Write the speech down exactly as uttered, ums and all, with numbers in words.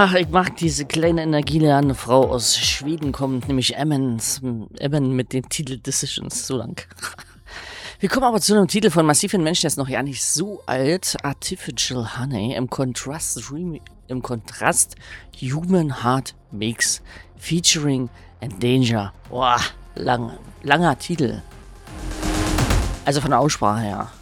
Ach, ich mag diese kleine energieleerne Frau aus Schweden, kommt nämlich Emmons, Emmen mit dem Titel Decisions, so lang. Wir kommen aber zu einem Titel von Massiven Mensch, der ist noch ja nicht so alt, Artificial Honey, im Kontrast, im Kontrast Human Heart Mix, featuring Endanger. Boah, lang, langer Titel. Also von der Aussprache her.